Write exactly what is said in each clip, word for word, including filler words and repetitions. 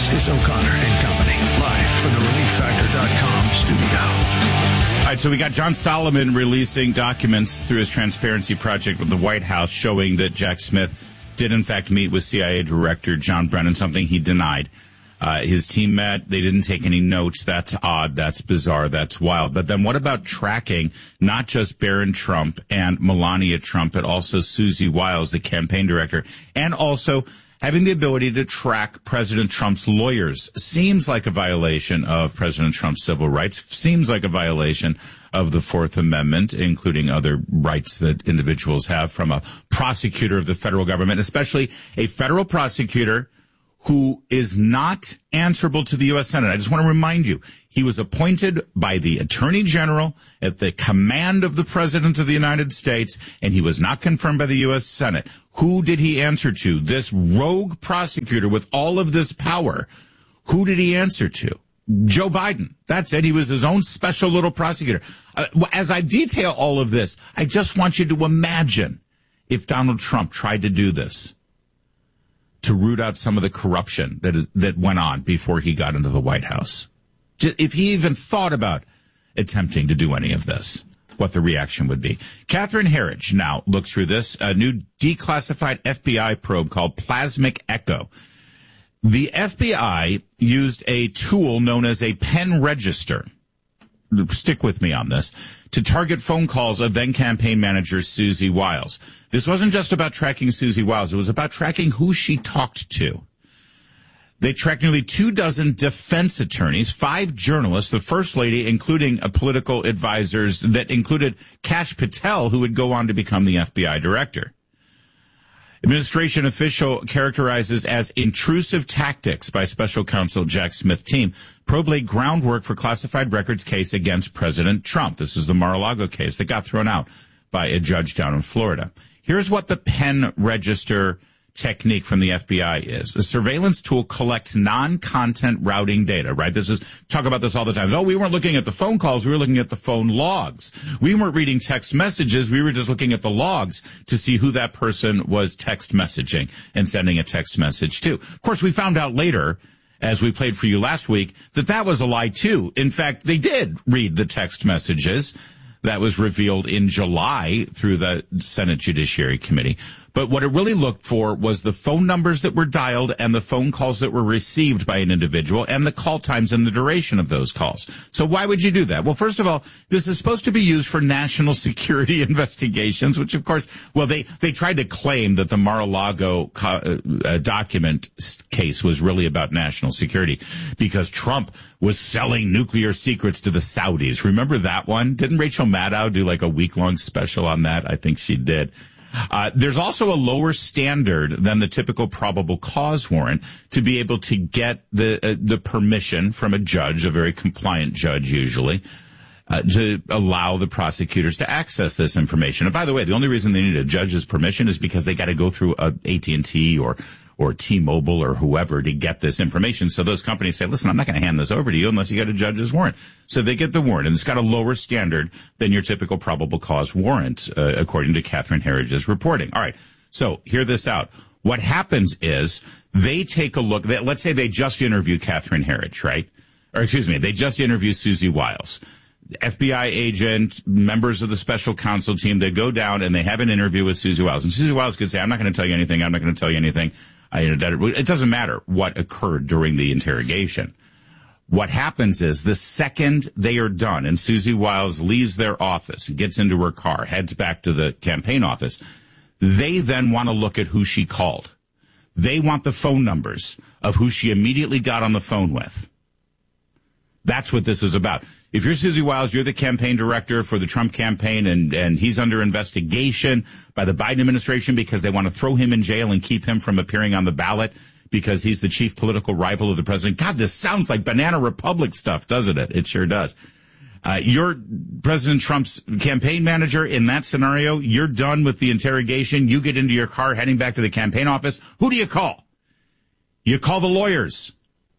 This is O'Connor and Company, live from the relief factor dot com studio. All right, so we got John Solomon releasing documents through his transparency project with the White House showing that Jack Smith did, in fact, meet with C I A Director John Brennan, something he denied. Uh, his team met. They didn't take any notes. That's odd. That's bizarre. That's wild. But then what about tracking not just Barron Trump and Melania Trump, but also Susie Wiles, the campaign director, and also having the ability to track President Trump's lawyers? Seems like a violation of President Trump's civil rights, seems like a violation of the Fourth Amendment, including other rights that individuals have from a prosecutor of the federal government, especially a federal prosecutor who is not answerable to the U S Senate. I just want to remind you, he was appointed by the Attorney General at the command of the President of the United States, and he was not confirmed by the U S Senate. Who did he answer to? This rogue prosecutor with all of this power. Who did he answer to? Joe Biden. That's it. He was his own special little prosecutor. Uh, as I detail all of this, I just want you to imagine if Donald Trump tried to do this, to root out some of the corruption that is, that went on before he got into the White House. If he even thought about attempting to do any of this, what the reaction would be. Catherine Herridge now looks through this, a new declassified F B I probe called Plasmic Echo. The F B I used a tool known as a pen register, stick with me on this, to target phone calls of then campaign manager Susie Wiles. This wasn't just about tracking Susie Wiles. It was about tracking who she talked to. They tracked nearly two dozen defense attorneys, five journalists, the First Lady, including a political advisors that included Kash Patel, who would go on to become the F B I director. Administration official characterizes as intrusive tactics by special counsel Jack Smith team. Probe laid groundwork for classified records case against President Trump. This is the Mar-a-Lago case that got thrown out by a judge down in Florida. Here's what the pen register technique from the F B I is. The surveillance tool collects non-content routing data, right? This is, talk about this all the time. Oh, we weren't looking at the phone calls. We were looking at the phone logs. We weren't reading text messages. We were just looking at the logs to see who that person was text messaging and sending a text message to. Of course, we found out later, as we played for you last week, that that was a lie too. In fact, they did read the text messages. That was revealed in July through the Senate Judiciary Committee. But what it really looked for was the phone numbers that were dialed and the phone calls that were received by an individual and the call times and the duration of those calls. So why would you do that? Well, first of all, this is supposed to be used for national security investigations, which, of course, well, they, they tried to claim that the Mar-a-Lago co- uh, document case was really about national security because Trump was selling nuclear secrets to the Saudis. Remember that one? Didn't Rachel Maddow do like a week-long special on that? I think she did. Uh, there's also a lower standard than the typical probable cause warrant to be able to get the uh, the permission from a judge, a very compliant judge usually, uh, to allow the prosecutors to access this information. And by the way, the only reason they need a judge's permission is because they got to go through a A T and T or or T-Mobile or whoever to get this information. So those companies say, listen, I'm not going to hand this over to you unless you get a judge's warrant. So they get the warrant, and it's got a lower standard than your typical probable cause warrant, uh, according to Catherine Herridge's reporting. All right, so hear this out. What happens is they take a look. Let's say they just interviewed Catherine Herridge, right? Or excuse me, they just interviewed Susie Wiles. F B I agent, members of the special counsel team, they go down and they have an interview with Susie Wiles. And Susie Wiles could say, I'm not going to tell you anything. I'm not going to tell you anything. I, it doesn't matter what occurred during the interrogation. What happens is the second they are done and Susie Wiles leaves their office, gets into her car, heads back to the campaign office, they then want to look at who she called. They want the phone numbers of who she immediately got on the phone with. That's what this is about. If you're Susie Wiles, you're the campaign director for the Trump campaign, and, and he's under investigation by the Biden administration because they want to throw him in jail and keep him from appearing on the ballot because he's the chief political rival of the president. God, this sounds like Banana Republic stuff, doesn't it? It sure does. Uh, you're President Trump's campaign manager in that scenario. You're done with the interrogation. You get into your car heading back to the campaign office. Who do you call? You call the lawyers.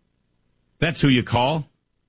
That's who you call.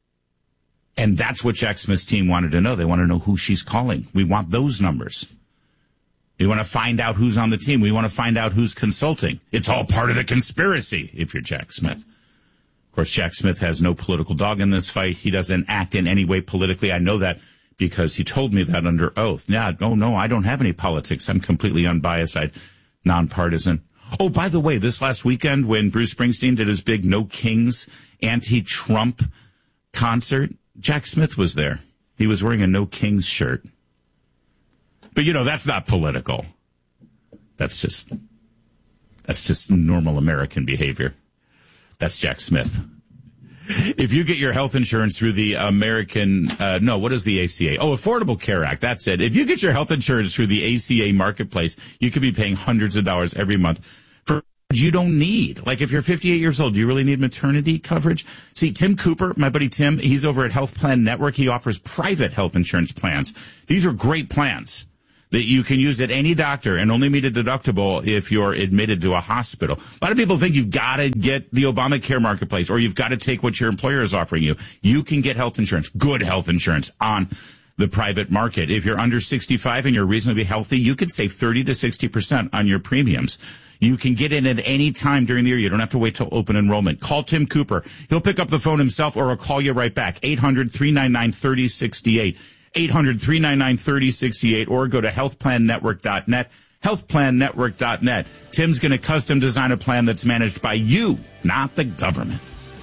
And that's what Jack Smith's team wanted to know. They want to know who she's calling. We want those numbers. We want to find out who's on the team. We want to find out who's consulting. It's all part of the conspiracy, if you're Jack Smith. Of course, Jack Smith has no political dog in this fight. He doesn't act in any way politically. I know that because he told me that under oath. Yeah, no, no, I don't have any politics. I'm completely unbiased. I'm nonpartisan. Oh, by the way, this last weekend when Bruce Springsteen did his big No Kings anti-Trump concert, Jack Smith was there. He was wearing a No Kings shirt. But, you know, that's not political. That's just, that's just normal American behavior. That's Jack Smith. If you get your health insurance through the American, uh, no, what is the A C A? Oh, Affordable Care Act. That's it. If you get your health insurance through the A C A marketplace, you could be paying hundreds of dollars every month for you don't need. Like if you're fifty-eight years old, do you really need maternity coverage? See, Tim Cooper, my buddy Tim, he's over at Health Plan Network. He offers private health insurance plans. These are great plans that you can use at any doctor and only meet a deductible if you're admitted to a hospital. A lot of people think you've got to get the Obamacare marketplace or you've got to take what your employer is offering you. You can get health insurance, good health insurance on the private market. If you're under sixty-five and you're reasonably healthy, you could save thirty to sixty percent on your premiums. You can get in at any time during the year. You don't have to wait till open enrollment. Call Tim Cooper. He'll pick up the phone himself or he'll call you right back. eight hundred, three nine nine, three oh six eight. eight hundred, three nine nine, three oh six eight or go to health plan network dot net, health plan network dot net. Tim's going to custom design a plan that's managed by you, not the government.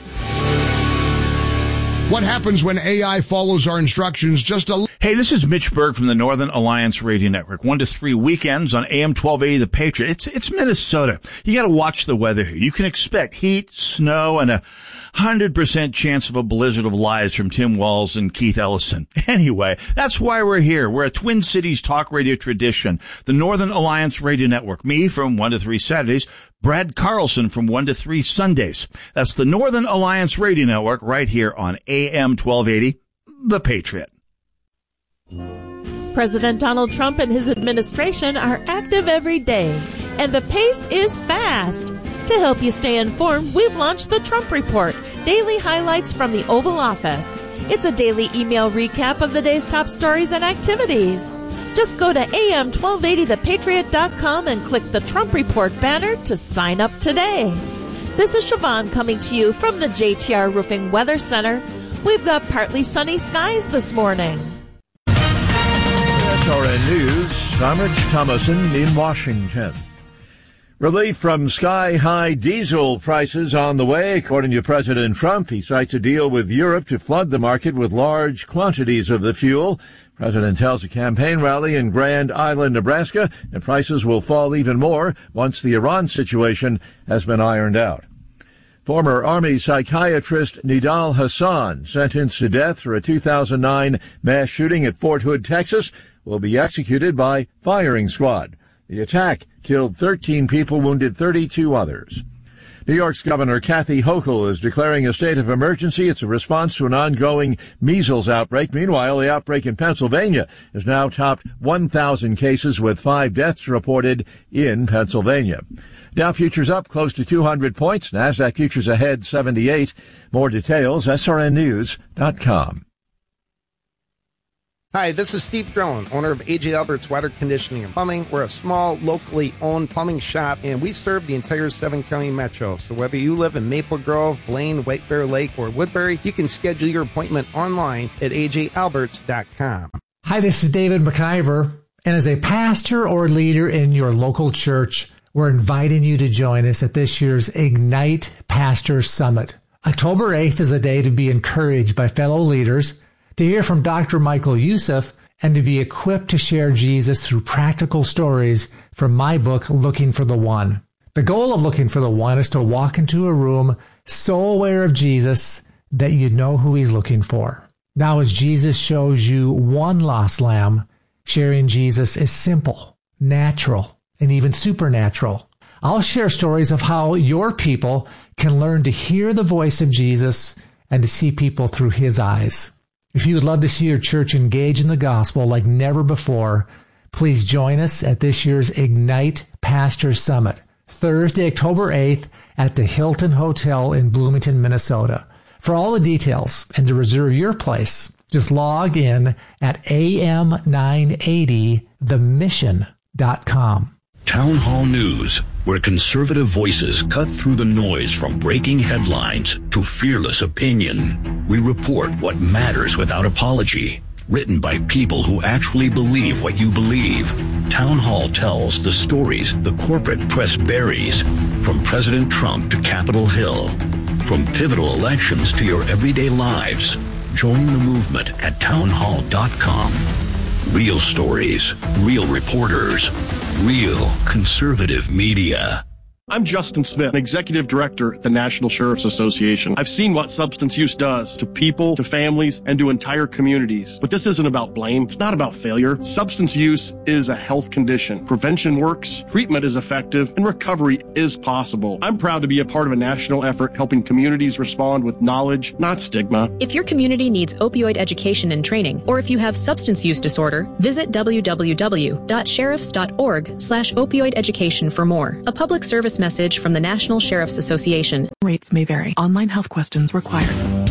What happens when A I follows our instructions just a... Hey, this is Mitch Berg from the Northern Alliance Radio Network. One to three weekends on A M twelve eighty The Patriot. It's, it's Minnesota. You got to watch the weather here. You can expect heat, snow, and a one hundred percent chance of a blizzard of lies from Tim Walz and Keith Ellison. Anyway, that's why we're here. We're a Twin Cities talk radio tradition. The Northern Alliance Radio Network. Me from one to three Saturdays. Brad Carlson from one to three Sundays. That's the Northern Alliance Radio Network right here on A M twelve eighty, The Patriot. President Donald Trump and his administration are active every day, and the pace is fast. To help you stay informed, we've launched the Trump Report, daily highlights from the Oval Office. It's a daily email recap of the day's top stories and activities. Just go to A M twelve eighty the patriot dot com and click the Trump Report banner to sign up today. This is Siobhan coming to you from the J T R Roofing Weather Center. We've got partly sunny skies this morning. S R N News, I'm Rich Thomason in Washington. Relief from sky-high diesel prices on the way, according to President Trump. He cites a deal with Europe to flood the market with large quantities of the fuel. President tells a campaign rally in Grand Island, Nebraska, that prices will fall even more once the Iran situation has been ironed out. Former Army psychiatrist Nidal Hassan, sentenced to death for a two thousand nine mass shooting at Fort Hood, Texas, will be executed by firing squad. The attack killed thirteen people, wounded thirty-two others. New York's Governor Kathy Hochul is declaring a state of emergency. It's a response to an ongoing measles outbreak. Meanwhile, the outbreak in Pennsylvania has now topped one thousand cases with five deaths reported in Pennsylvania. Dow futures up close to two hundred points. NASDAQ futures ahead seventy-eight. More details, S R N news dot com. Hi, this is Steve Drone, owner of A J Alberts Water Conditioning and Plumbing. We're a small, locally owned plumbing shop, and we serve the entire seven-county metro. So whether you live in Maple Grove, Blaine, White Bear Lake, or Woodbury, you can schedule your appointment online at A J Alberts dot com. Hi, this is David McIver, and as a pastor or leader in your local church, we're inviting you to join us at this year's Ignite Pastor Summit. October eighth is a day to be encouraged by fellow leaders, to hear from Doctor Michael Youssef, and to be equipped to share Jesus through practical stories from my book, Looking for the One. The goal of Looking for the One is to walk into a room so aware of Jesus that you know who he's looking for. Now, as Jesus shows you one lost lamb, sharing Jesus is simple, natural, and even supernatural. I'll share stories of how your people can learn to hear the voice of Jesus and to see people through his eyes. If you would love to see your church engage in the gospel like never before, please join us at this year's Ignite Pastor Summit, Thursday, October eighth at the Hilton Hotel in Bloomington, Minnesota. For all the details and to reserve your place, just log in at A M nine eighty the mission dot com. Town Hall News. where conservative voices cut through the noise from breaking headlines to fearless opinion. We report what matters without apology. Written by people who actually believe what you believe. Town Hall tells the stories the corporate press buries, from President Trump to Capitol Hill, from pivotal elections to your everyday lives. Join the movement at town hall dot com. Real stories, real reporters, real conservative media. I'm Justin Smith, Executive Director at the National Sheriff's Association. I've seen what substance use does to people, to families, and to entire communities. But this isn't about blame. It's not about failure. Substance use is a health condition. Prevention works, treatment is effective, and recovery is possible. I'm proud to be a part of a national effort helping communities respond with knowledge, not stigma. If your community needs opioid education and training, or if you have substance use disorder, visit w w w dot sheriffs dot org slash opioid education for more. A public service message from the National Sheriff's Association. Rates may vary. Online health questions required.